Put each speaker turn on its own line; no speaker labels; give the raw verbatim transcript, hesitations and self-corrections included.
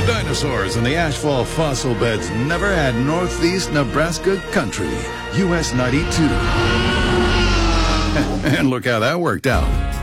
dinosaurs and the ashfall fossil beds never had northeast Nebraska country. U S ninety-two. And look how that worked out.